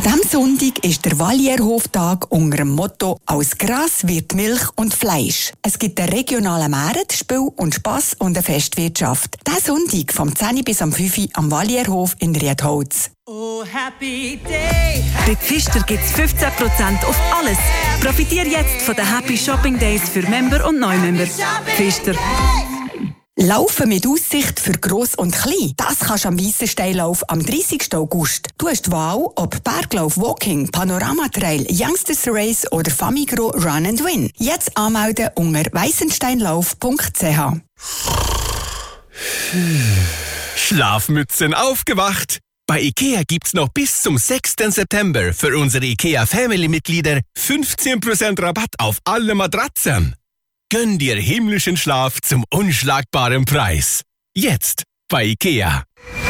diesem Sonntag ist der Valierhof-Tag unter dem Motto «Aus Gras wird Milch und Fleisch». Es gibt einen regionalen Markt, Spiel und Spass und eine Festwirtschaft. Diesen Sonntag vom 10 bis am 5 am Valierhof in Riedholz. Oh, happy day. Bei Pfister gibt's 15% auf alles. Profitier jetzt von den Happy Shopping Days für Member und Neumember. Pfister. Laufen mit Aussicht für Gross und Klein. Das kannst du am Weissensteinlauf am 30. August. Du hast die Wahl, ob Berglauf, Walking, Panoramatrail, Youngsters Race oder Famigro Run and Win. Jetzt anmelden unter weissensteinlauf.ch. Schlafmützen aufgewacht! Bei IKEA gibt's noch bis zum 6. September für unsere IKEA Family-Mitglieder 15% Rabatt auf alle Matratzen. Gönn dir himmlischen Schlaf zum unschlagbaren Preis. Jetzt bei IKEA.